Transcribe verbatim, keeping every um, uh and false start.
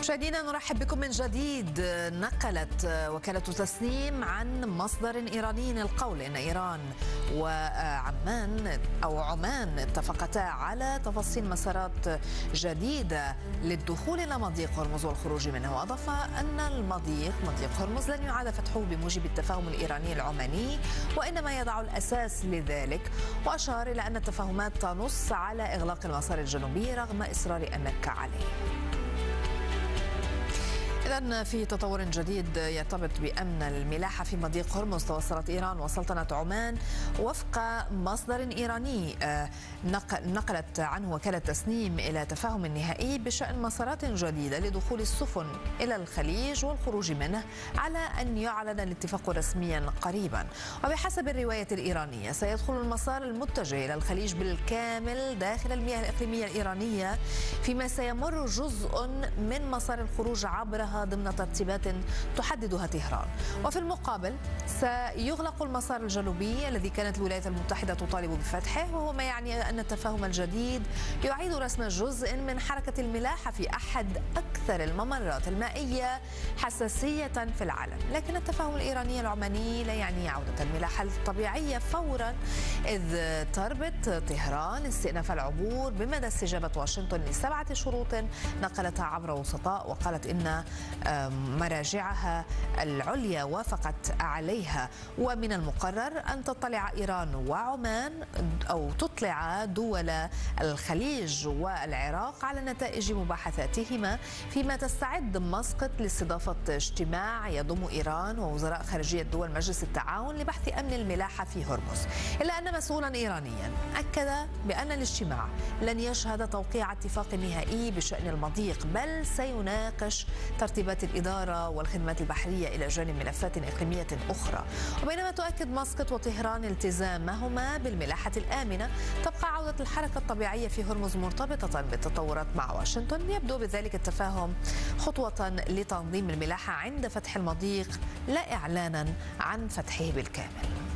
مشاهدينا نرحب بكم من جديد. نقلت وكالة تسنيم عن مصدر إيراني القول إن إيران وعمان أو عمان اتفقتا على تفصيل مسارات جديدة للدخول إلى مضيق هرمز والخروج منه، وأضاف أن المضيق مضيق هرمز لن يعاد فتحه بموجب التفاهم الإيراني العماني وإنما يضع الأساس لذلك، وأشار إلى أن التفاهمات تنص على إغلاق المسار الجنوبي رغم إصرار أمريكا عليه. إذن في تطور جديد يرتبط بأمن الملاحة في مضيق هرمز، توصلت إيران وسلطنة عمان وفق مصدر إيراني نقلت عنه وكالة تسنيم إلى تفاهم نهائي بشأن مسارات جديدة لدخول السفن إلى الخليج والخروج منه على أن يعلن الاتفاق رسميا قريبا. وبحسب الرواية الإيرانية سيدخل المسار المتجه إلى الخليج بالكامل داخل المياه الإقليمية الإيرانية، فيما سيمر جزء من مسار الخروج عبرها ضمن ترتيبات تحددها طهران. وفي المقابل سيغلق المسار الجنوبي الذي كانت الولايات المتحدة تطالب بفتحه، وهو ما يعني أن التفاهم الجديد يعيد رسم جزء من حركة الملاحة في أحد أكثر الممرات المائية حساسية في العالم. لكن التفاهم الإيراني العماني لا يعني عودة الملاحة الطبيعية فورا، إذ تربط طهران استئناف العبور بمدى استجابة واشنطن لسبعة شروط نقلتها عبر وسطاء، وقالت إن مراجعها العليا وافقت عليها. ومن المقرر أن تطلع إيران وعمان أو تطلع دول الخليج والعراق على نتائج مباحثاتهما، فيما تستعد مسقط لاستضافة اجتماع يضم إيران ووزراء خارجية دول مجلس التعاون لبحث أمن الملاحة في هرمز. إلا أن مسؤولا إيرانيا أكد بأن الاجتماع لن يشهد توقيع اتفاق نهائي بشأن المضيق، بل سيناقش ترتيبات الإدارة والخدمات البحرية إلى جانب ملفات إقليمية أخرى. وبينما تؤكد مسقط وطهران التزامهما بالملاحة الآمنة، تبقى عودة الحركة الطبيعية في هرمز مرتبطة بالتطورات مع واشنطن. يبدو بذلك التفاهم خطوة لتنظيم الملاحة عند فتح المضيق لا إعلانا عن فتحه بالكامل.